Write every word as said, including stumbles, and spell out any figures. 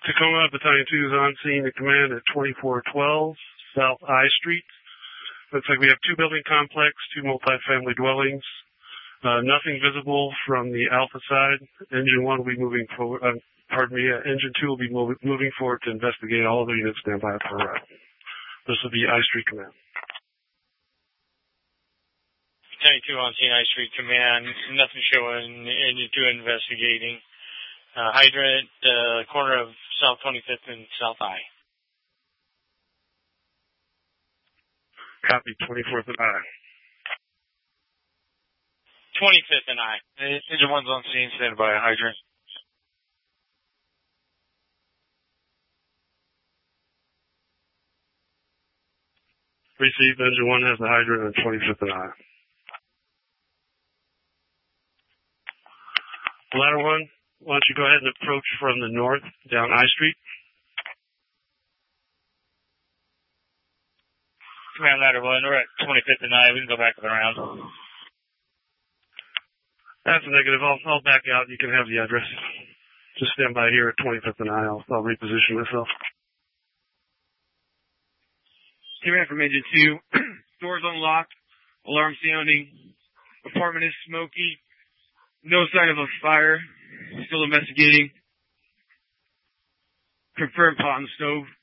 Tacoma Battalion two is on scene at command at twenty-four twelve South I Street. Looks like we have two building complex, two multifamily dwellings. Uh, nothing visible from the Alpha side. Engine one will be moving forward. Uh, pardon me. Uh, engine two will be mov- moving forward to investigate. All the units stand by for uh, this will be I Street Command. Battalion two on scene, I Street Command. Nothing showing. Engine two investigating. Uh, hydrant, uh, corner of South twenty-fifth and South I. Copy, twenty-fourth and I. twenty-fifth and I. Engine one's on scene, stand by, hydrant. Received, engine one has the hydrant on twenty-fifth and I. Ladder one, why don't you go ahead and approach from the north down I Street. Command ladder one, we're at twenty-fifth and I. We can go back around. That's a negative. I'll, I'll back out. You can have the address. Just stand by here at twenty-fifth and I. I'll, I'll reposition myself. Command from engine two. Doors unlocked. Alarm sounding. Apartment is smoky. No sign of a fire. Still investigating. Confirmed pot on the stove.